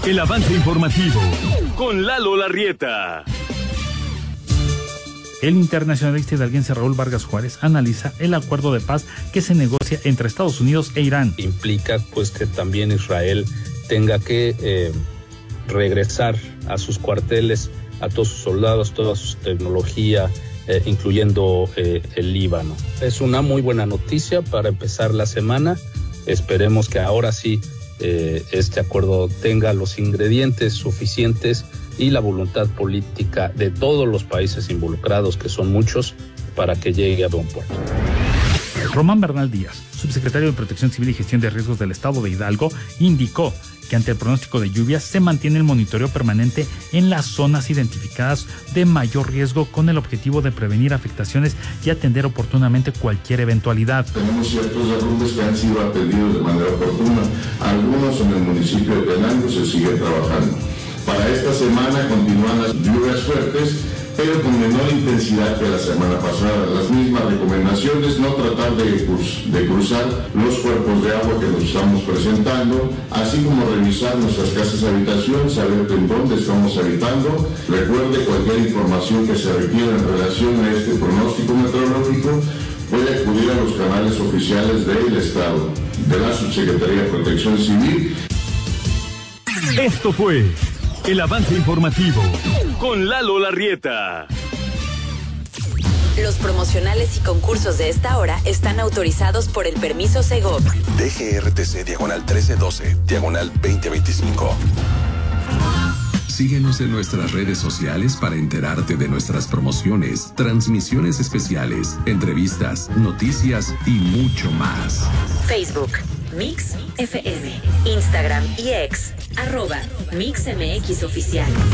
El avance informativo con Lalo Larrieta. El internacionalista hidalguense Raúl Vargas Juárez analiza el acuerdo de paz que se negocia entre Estados Unidos e Irán. Implica pues que también Israel tenga que regresar a sus cuarteles, a todos sus soldados, toda su tecnología, incluyendo el Líbano. Es una muy buena noticia para empezar la semana. Esperemos que ahora sí este acuerdo tenga los ingredientes suficientes y la voluntad política de todos los países involucrados, que son muchos, para que llegue a buen puerto. Román Bernal Díaz, subsecretario de Protección Civil y Gestión de Riesgos del Estado de Hidalgo, indicó que ante el pronóstico de lluvias se mantiene el monitoreo permanente en las zonas identificadas de mayor riesgo con el objetivo de prevenir afectaciones y atender oportunamente cualquier eventualidad. Tenemos ciertos derrumbes que han sido atendidos de manera oportuna. Algunos en el municipio de Tenango se sigue trabajando. Para esta semana continúan las lluvias fuertes, pero con menor intensidad que la semana pasada. Las mismas recomendaciones: no tratar de cruzar los cuerpos de agua que nos estamos presentando, así como revisar nuestras casas habitación, saber en dónde estamos habitando. Recuerde, cualquier información que se requiera en relación a este pronóstico meteorológico puede acudir a los canales oficiales del Estado, de la Subsecretaría de Protección Civil. Esto fue el avance informativo con Lalo Larrieta. Los promocionales y concursos de esta hora están autorizados por el permiso Segov. DGRTC /1312 /2025. Síguenos en nuestras redes sociales para enterarte de nuestras promociones, transmisiones especiales, entrevistas, noticias y mucho más. Facebook, Mix FM, Instagram y X, @MixMX Oficial.